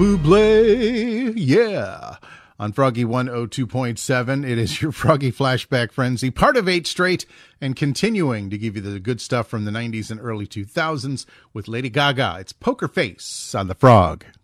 Buble, yeah. On Froggy 102.7, it is your Froggy Flashback Frenzy, part of 8 straight, and continuing to give you the good stuff from the 90s and early 2000s with Lady Gaga. It's Poker Face on the Frog.